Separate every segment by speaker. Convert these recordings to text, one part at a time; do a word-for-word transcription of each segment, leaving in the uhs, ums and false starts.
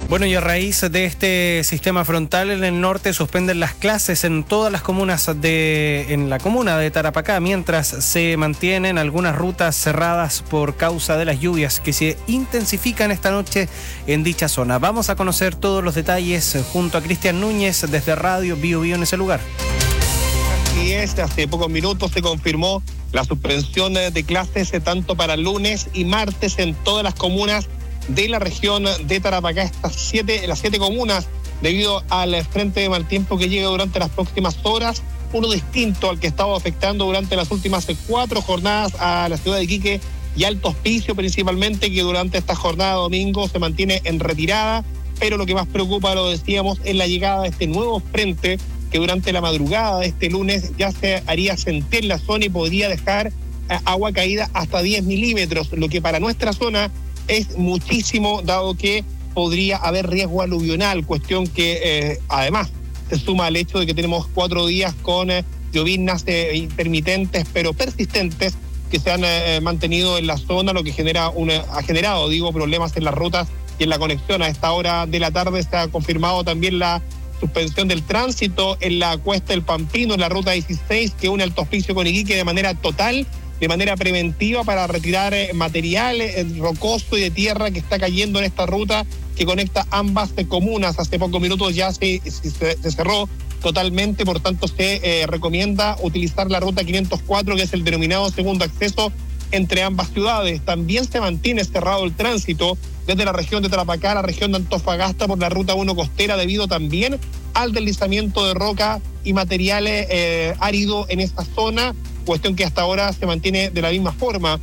Speaker 1: Bueno, y a raíz de este sistema frontal en el norte suspenden las clases en todas las comunas de en la comuna de Tarapacá, mientras se mantienen algunas rutas cerradas por causa de las lluvias que se intensifican esta noche en dicha zona. Vamos a conocer todos los detalles junto a Cristian Núñez desde Radio Bio Bio en ese lugar.
Speaker 2: Así es, hace pocos minutos se confirmó la suspensión de clases tanto para lunes y martes en todas las comunas de la región de Tarapacá, estas siete, las siete comunas, debido al frente de mal tiempo que llega durante las próximas horas, uno distinto al que estaba afectando durante las últimas cuatro jornadas a la ciudad de Iquique y Alto Hospicio principalmente, que durante esta jornada domingo se mantiene en retirada, pero lo que más preocupa, lo decíamos, es la llegada de este nuevo frente que durante la madrugada de este lunes ya se haría sentir la zona y podría dejar agua caída hasta diez milímetros, lo que para nuestra zona es muchísimo, dado que podría haber riesgo aluvional, cuestión que eh, además se suma al hecho de que tenemos cuatro días con eh, lloviznas eh, intermitentes pero persistentes que se han eh, mantenido en la zona, lo que genera una, ha generado, digo, problemas en las rutas y en la conexión. A esta hora de la tarde se ha confirmado también la suspensión del tránsito en la Cuesta del Pampino, en la ruta dieciséis, que une Alto Hospicio con Iquique de manera total, de manera preventiva, para retirar eh, material eh, rocoso y de tierra que está cayendo en esta ruta que conecta ambas eh, comunas. Hace pocos minutos ya se, se, se cerró totalmente, por tanto se eh, recomienda utilizar la ruta quinientos cuatro, que es el denominado segundo acceso entre ambas ciudades. También se mantiene cerrado el tránsito desde la región de Tarapacá a la región de Antofagasta por la ruta uno costera, debido también al deslizamiento de roca y materiales eh, áridos en esta zona, cuestión que hasta ahora se mantiene de la misma forma.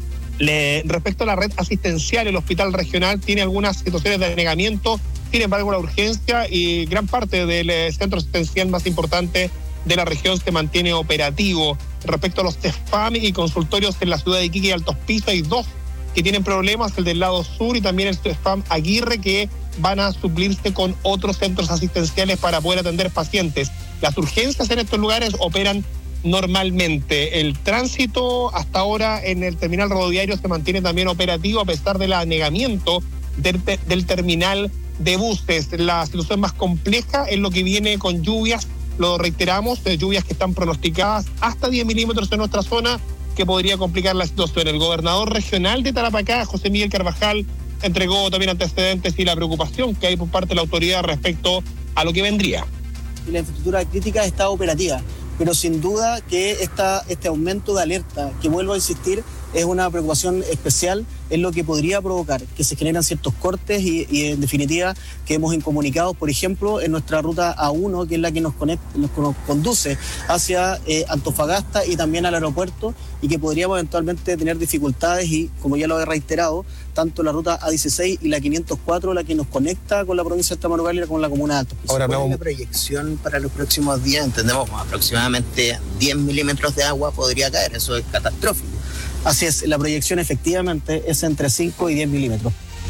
Speaker 2: Le, respecto a la red asistencial, el hospital regional tiene algunas situaciones de denegamiento, sin embargo la urgencia y gran parte del eh, centro asistencial más importante de la región se mantiene operativo. Respecto a los CEFAM y consultorios en la ciudad de Iquique y Alto Hospicio, hay dos que tienen problemas, el del lado sur y también el CEFAM Aguirre, que van a suplirse con otros centros asistenciales para poder atender pacientes. Las urgencias en estos lugares operan normalmente. El tránsito hasta ahora en el terminal rodoviario se mantiene también operativo a pesar del anegamiento del, del terminal de buses. La situación más compleja es lo que viene con lluvias, lo reiteramos, de lluvias que están pronosticadas hasta diez milímetros en nuestra zona, que podría complicar la situación. El gobernador regional de Tarapacá, José Miguel Carvajal, entregó también antecedentes y la preocupación que hay por parte de la autoridad respecto a lo que vendría.
Speaker 3: La infraestructura crítica está operativa, pero sin duda que esta, este aumento de alerta, que vuelvo a insistir, es una preocupación especial, es lo que podría provocar que se generan ciertos cortes y, y en definitiva quedemos incomunicados, por ejemplo, en nuestra ruta A uno, que es la que nos, conecta, nos conduce hacia eh, Antofagasta y también al aeropuerto, y que podríamos eventualmente tener dificultades y, como ya lo he reiterado, tanto la ruta A dieciséis y la quinientos cuatro, la que nos conecta con la provincia de Tamaulipas y con la comuna de Alto Hospicio.
Speaker 4: Ahora, ¿cuál es la proyección para los próximos días? Entendemos aproximadamente diez milímetros de agua podría caer, eso es catastrófico.
Speaker 3: Así es, la proyección efectivamente es entre cinco y diez milímetros.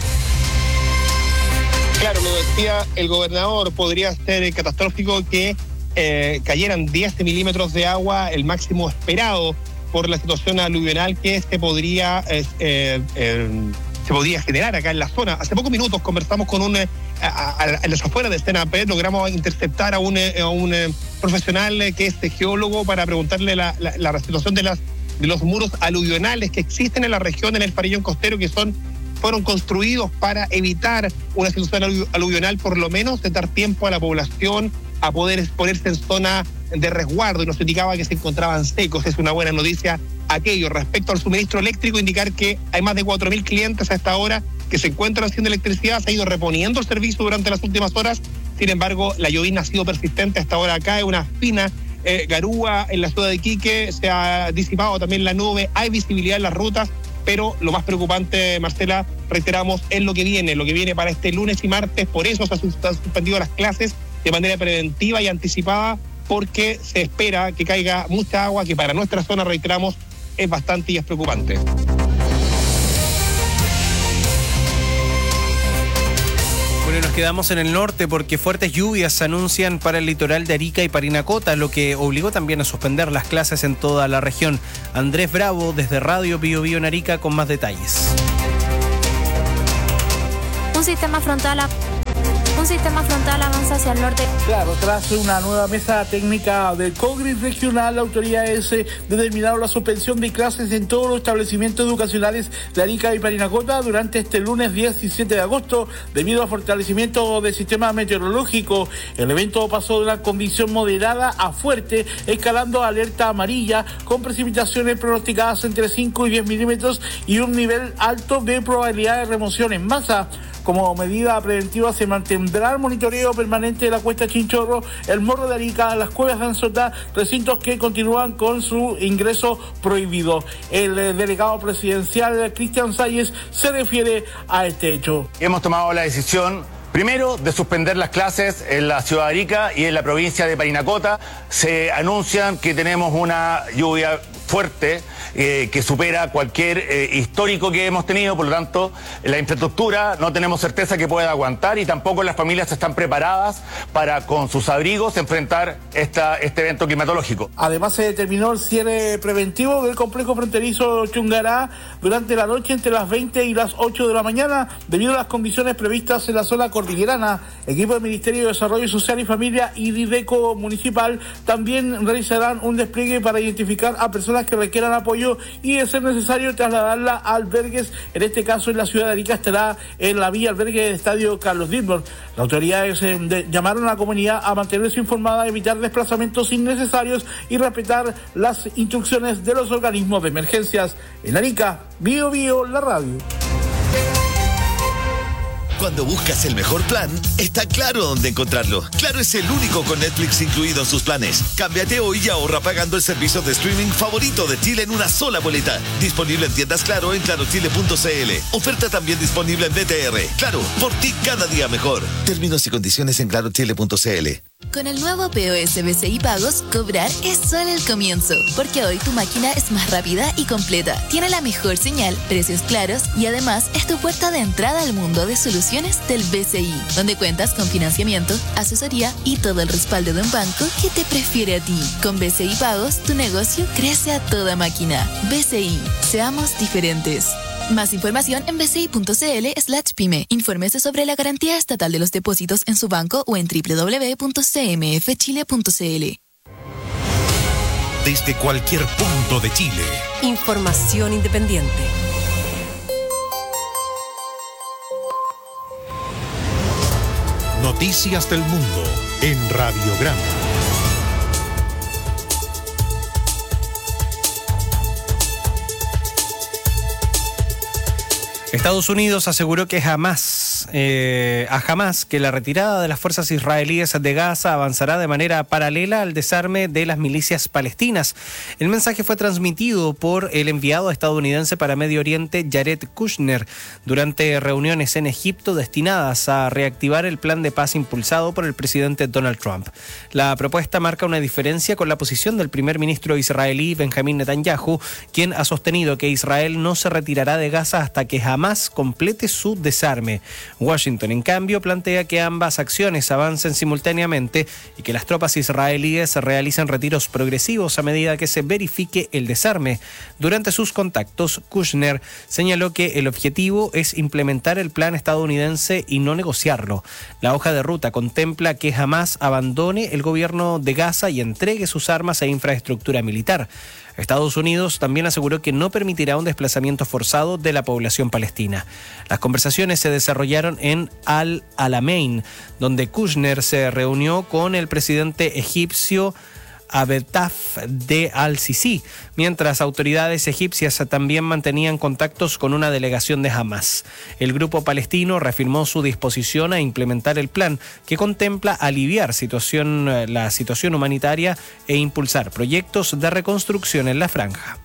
Speaker 2: Claro, lo decía el gobernador, podría ser catastrófico que eh, cayeran diez milímetros de agua, el máximo esperado por la situación aluvional que se podría, eh, eh, eh, se podría generar acá en la zona. Hace pocos minutos conversamos con un, eh, a, a, a las afueras de Senapred, logramos interceptar a un, eh, a un eh, profesional eh, que es geólogo para preguntarle la, la, la situación de las de los muros aluvionales que existen en la región, en el Farellón Costero, que son fueron construidos para evitar una situación aluvional, por lo menos de dar tiempo a la población a poder ponerse en zona de resguardo, y nos indicaba que se encontraban secos. Es una buena noticia aquello. Respecto al suministro eléctrico, indicar que hay más de cuatro mil clientes a esta hora que se encuentran haciendo electricidad, se ha ido reponiendo el servicio durante las últimas horas, sin embargo la llovizna ha sido persistente hasta ahora. Acá hay una fina Eh, garúa en la ciudad de Iquique, se ha disipado también la nube, hay visibilidad en las rutas, pero lo más preocupante, Marcela, reiteramos, es lo que viene, lo que viene para este lunes y martes. Por eso se han suspendido las clases de manera preventiva y anticipada, porque se espera que caiga mucha agua, que para nuestra zona, reiteramos, es bastante y es preocupante.
Speaker 1: Bueno, nos quedamos en el norte porque fuertes lluvias se anuncian para el litoral de Arica y Parinacota, lo que obligó también a suspender las clases en toda la región. Andrés Bravo, desde Radio Bio Bio en Arica, con más detalles.
Speaker 5: Un sistema frontal a Un sistema frontal avanza hacia el norte.
Speaker 6: Claro, tras una nueva mesa técnica del Congreso Regional, la autoridad S determinaron la suspensión de clases en todos los establecimientos educacionales de Arica y Parinacota durante este lunes diecisiete de agosto, debido al fortalecimiento del sistema meteorológico. El evento pasó de una condición moderada a fuerte, escalando a alerta amarilla, con precipitaciones pronosticadas entre cinco y diez milímetros y un nivel alto de probabilidad de remoción en masa. Como medida preventiva se mantendrá el monitoreo permanente de la Cuesta Chinchorro, el Morro de Arica, las Cuevas de Anzotá, recintos que continúan con su ingreso prohibido. El delegado presidencial Cristian Salles se refiere a este hecho.
Speaker 7: Hemos tomado la decisión, primero, de suspender las clases en la ciudad de Arica y en la provincia de Parinacota. Se anuncian que tenemos una lluvia fuerte eh, que supera cualquier eh, histórico que hemos tenido, por lo tanto la infraestructura no tenemos certeza que pueda aguantar y tampoco las familias están preparadas para con sus abrigos enfrentar esta, este evento climatológico.
Speaker 6: Además se determinó el cierre preventivo del complejo fronterizo Chungará durante la noche entre las veinte y las ocho de la mañana debido a las condiciones previstas en la zona cordillerana. Equipo del Ministerio de Desarrollo Social y Familia y Dideco Municipal también realizarán un despliegue para identificar a personas que requieran apoyo y, de ser necesario, trasladarla a albergues. En este caso, en la ciudad de Arica estará en la vía albergue del Estadio Carlos Dilbor. Las autoridades eh, de, llamaron a la comunidad a mantenerse informada, evitar desplazamientos innecesarios y respetar las instrucciones de los organismos de emergencias. En Arica, Bio Bio, la radio.
Speaker 8: Cuando buscas el mejor plan, está claro dónde encontrarlo. Claro es el único con Netflix incluido en sus planes. Cámbiate hoy y ahorra pagando el servicio de streaming favorito de Chile en una sola boleta. Disponible en tiendas Claro en claro chile punto c l. Oferta también disponible en B T R. Claro, por ti cada día mejor. Términos y condiciones en claro chile punto c l.
Speaker 9: Con el nuevo P O S B C I Pagos, cobrar es solo el comienzo, porque hoy tu máquina es más rápida y completa, tiene la mejor señal, precios claros y además es tu puerta de entrada al mundo de soluciones del B C I, donde cuentas con financiamiento, asesoría y todo el respaldo de un banco que te prefiere a ti. Con B C I Pagos, tu negocio crece a toda máquina. B C I, seamos diferentes. Más información en bci.cl slash pyme. Infórmese sobre la garantía estatal de los depósitos en su banco o en doble u doble u doble u punto c m f chile punto c l.
Speaker 10: Desde cualquier punto de Chile.
Speaker 11: Información independiente.
Speaker 10: Noticias del mundo en Radiograma.
Speaker 1: Estados Unidos aseguró que jamás, eh, a jamás que la retirada de las fuerzas israelíes de Gaza avanzará de manera paralela al desarme de las milicias palestinas. El mensaje fue transmitido por el enviado estadounidense para Medio Oriente, Jared Kushner, durante reuniones en Egipto destinadas a reactivar el plan de paz impulsado por el presidente Donald Trump. La propuesta marca una diferencia con la posición del primer ministro israelí Benjamín Netanyahu, quien ha sostenido que Israel no se retirará de Gaza hasta que jamás complete su desarme. Washington, en cambio, plantea que ambas acciones avancen simultáneamente y que las tropas israelíes realicen retiros progresivos a medida que se verifique el desarme. Durante sus contactos, Kushner señaló que el objetivo es implementar el plan estadounidense y no negociarlo. La hoja de ruta contempla que jamás abandone el gobierno de Gaza y entregue sus armas e infraestructura militar. Estados Unidos también aseguró que no permitirá un desplazamiento forzado de la población palestina. Las conversaciones se desarrollaron en Al-Alamein, donde Kushner se reunió con el presidente egipcio Abdelfattah de al-Sisi, mientras autoridades egipcias también mantenían contactos con una delegación de Hamas. El grupo palestino reafirmó su disposición a implementar el plan, que contempla aliviar situación, la situación humanitaria e impulsar proyectos de reconstrucción en la franja.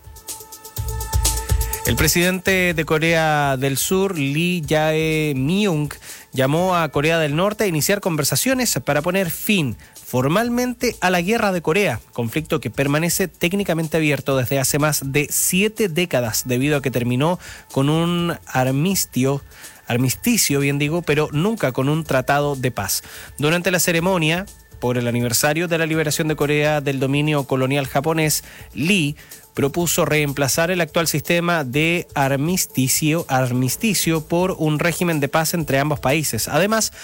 Speaker 1: El presidente de Corea del Sur, Lee Jae-myung, llamó a Corea del Norte a iniciar conversaciones para poner fin formalmente a la guerra de Corea, conflicto que permanece técnicamente abierto desde hace más de siete décadas debido a que terminó con un armisticio, armisticio, bien digo, pero nunca con un tratado de paz. Durante la ceremonia por el aniversario de la liberación de Corea del dominio colonial japonés, Lee propuso reemplazar el actual sistema de armisticio, armisticio por un régimen de paz entre ambos países. Además,